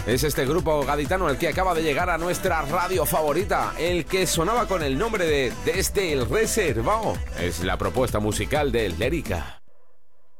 Es este grupo gaditano el que acaba de llegar a nuestra radio favorita, el que sonaba con el nombre de Desde el Reservado. Es la propuesta musical de Lérica.